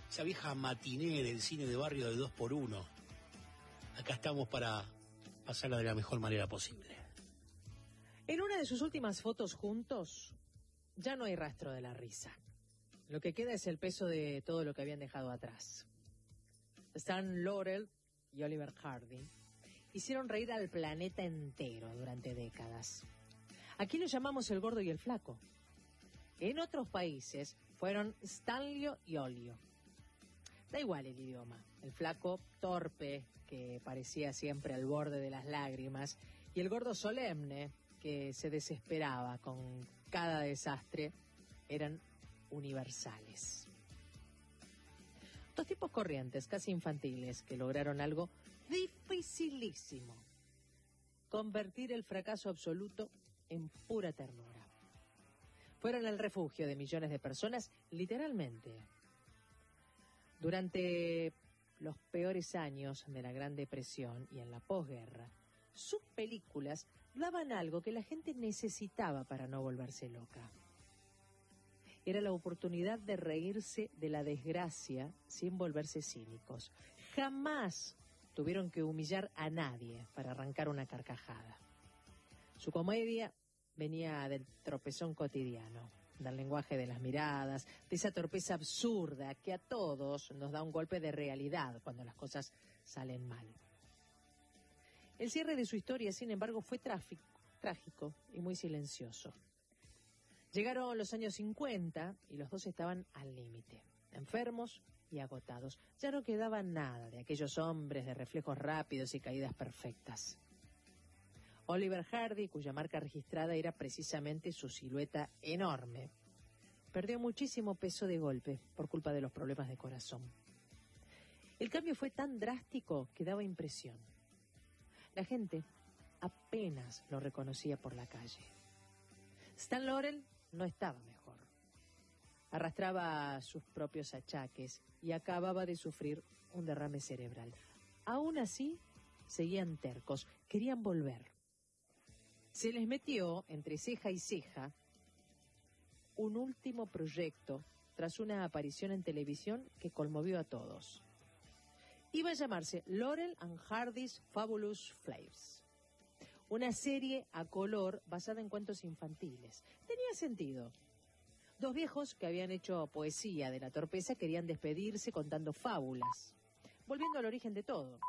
esa vieja matiné del cine de barrio de 2x1. Acá estamos para pasarla de la mejor manera posible. En una de sus últimas fotos juntos, ya no hay rastro de la risa. Lo que queda es el peso de todo lo que habían dejado atrás. Stan Laurel y Oliver Hardy hicieron reír al planeta entero durante décadas. Aquí lo llamamos el gordo y el flaco. En otros países fueron Stanlio y Olio. Da igual el idioma. El flaco torpe, que parecía siempre al borde de las lágrimas, y el gordo solemne, que se desesperaba con cada desastre, eran universales. Dos tipos corrientes, casi infantiles, que lograron algo dificilísimo: convertir el fracaso absoluto en pura ternura. Fueron el refugio de millones de personas, literalmente. Durante los peores años de la Gran Depresión y en la posguerra, sus películas daban algo que la gente necesitaba para no volverse loca. Era la oportunidad de reírse de la desgracia sin volverse cínicos. Jamás tuvieron que humillar a nadie para arrancar una carcajada. Su comedia venía del tropezón cotidiano, del lenguaje de las miradas, de esa torpeza absurda que a todos nos da un golpe de realidad cuando las cosas salen mal. El cierre de su historia, sin embargo, fue trágico y muy silencioso. Llegaron los años 50 y los dos estaban al límite, enfermos y agotados. Ya no quedaba nada de aquellos hombres de reflejos rápidos y caídas perfectas. Oliver Hardy, cuya marca registrada era precisamente su silueta enorme, perdió muchísimo peso de golpe por culpa de los problemas de corazón. El cambio fue tan drástico que daba impresión. La gente apenas lo reconocía por la calle. Stan Laurel no estaba mejor. Arrastraba sus propios achaques y acababa de sufrir un derrame cerebral. Aún así, seguían tercos, querían volver. Se les metió entre ceja y ceja un último proyecto tras una aparición en televisión que conmovió a todos. Iba a llamarse Laurel and Hardy's Fabulous Flaves. Una serie a color basada en cuentos infantiles. Tenía sentido. Dos viejos que habían hecho poesía de la torpeza querían despedirse contando fábulas, volviendo al origen de todo.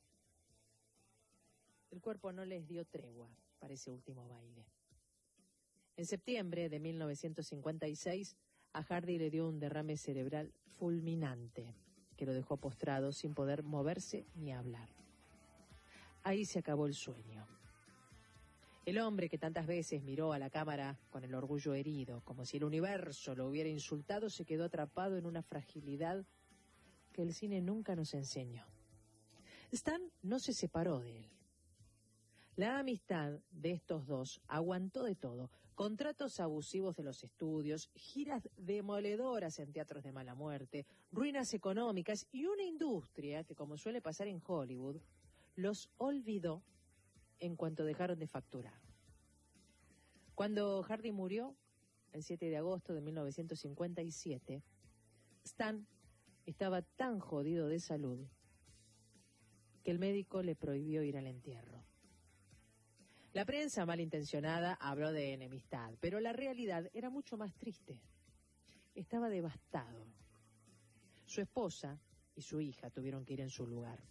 El cuerpo no les dio tregua para ese último baile. En septiembre de 1956, a Hardy le dio un derrame cerebral fulminante que lo dejó postrado sin poder moverse ni hablar. Ahí se acabó el sueño. El hombre que tantas veces miró a la cámara con el orgullo herido, como si el universo lo hubiera insultado, se quedó atrapado en una fragilidad que el cine nunca nos enseñó. Stan no se separó de él. La amistad de estos dos aguantó de todo: contratos abusivos de los estudios, giras demoledoras en teatros de mala muerte, ruinas económicas y una industria que, como suele pasar en Hollywood, los olvidó en cuanto dejaron de facturar. Cuando Hardy murió, el 7 de agosto de 1957, Stan estaba tan jodido de salud que el médico le prohibió ir al entierro. La prensa malintencionada habló de enemistad, pero la realidad era mucho más triste. Estaba devastado. Su esposa y su hija tuvieron que ir en su lugar.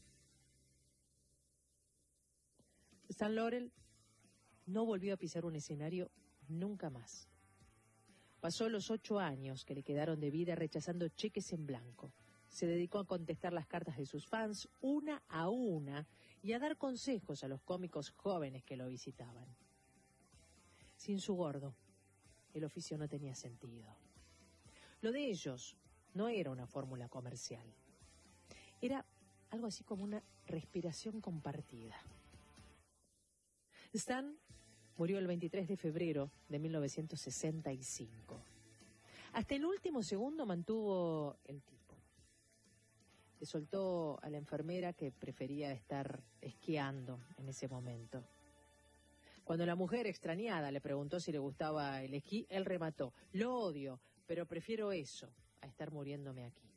Stan Laurel no volvió a pisar un escenario nunca más. Pasó los 8 años que le quedaron de vida rechazando cheques en blanco. Se dedicó a contestar las cartas de sus fans una a una y a dar consejos a los cómicos jóvenes que lo visitaban. Sin su gordo, el oficio no tenía sentido. Lo de ellos no era una fórmula comercial. Era algo así como una respiración compartida. Stan murió el 23 de febrero de 1965. Hasta el último segundo mantuvo el tipo. Le soltó a la enfermera que prefería estar esquiando en ese momento. Cuando la mujer extrañada le preguntó si le gustaba el esquí, él remató: lo odio, pero prefiero eso a estar muriéndome aquí.